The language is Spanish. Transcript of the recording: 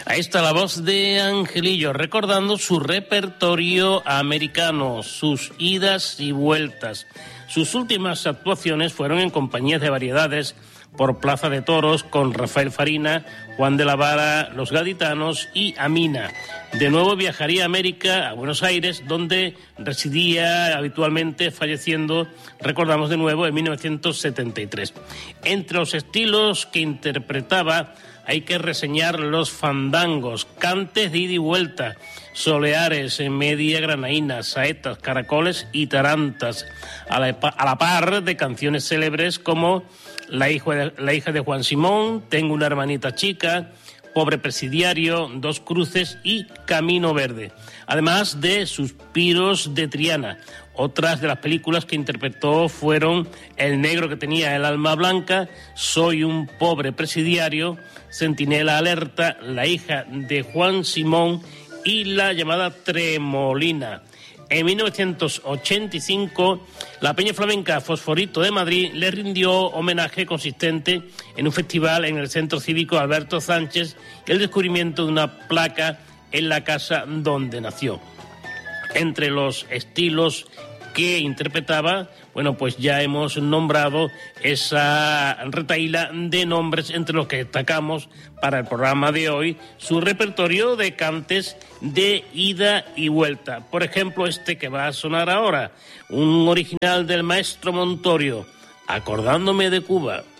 Ahí está la voz de Angelillo recordando su repertorio americano, sus idas y vueltas. Sus últimas actuaciones fueron en compañías de variedades por Plaza de Toros con Rafael Farina, Juan de la Vara, Los Gaditanos y Amina. De nuevo viajaría a América, a Buenos Aires, donde residía habitualmente, falleciendo, recordamos de nuevo, en 1973. Entre los estilos que interpretaba hay que reseñar los fandangos, cantes de ida y vuelta, soleares, media granaína, saetas, caracoles y tarantas, a la par de canciones célebres como La hija de Juan Simón, Tengo una hermanita chica, Pobre presidiario, Dos cruces y Camino verde, además de Suspiros de Triana. Otras de las películas que interpretó fueron El negro que tenía el alma blanca, Soy un pobre presidiario, Centinela alerta, La hija de Juan Simón y la llamada Tremolina. En 1985, la Peña Flamenca Fosforito de Madrid le rindió homenaje consistente en un festival en el Centro Cívico Alberto Sánchez y el descubrimiento de una placa en la casa donde nació. Entre los estilos que interpretaba, bueno, pues ya hemos nombrado esa retahíla de nombres entre los que destacamos para el programa de hoy su repertorio de cantes de ida y vuelta. Por ejemplo, este que va a sonar ahora, un original del maestro Montorio, Acordándome de Cuba.